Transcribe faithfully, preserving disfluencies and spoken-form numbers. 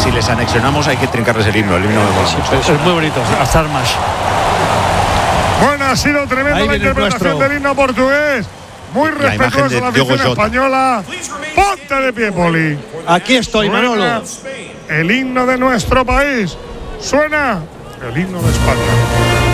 si les anexionamos hay que trincarles el himno. El himno me mola mucho. Es muy bonito, las armas. Bueno, ha sido tremenda la interpretación del himno portugués. Muy respetuoso de la afición española. Ponte de pie, Poli. Aquí estoy, Suena Manolo. el himno de nuestro país. Suena el himno de España.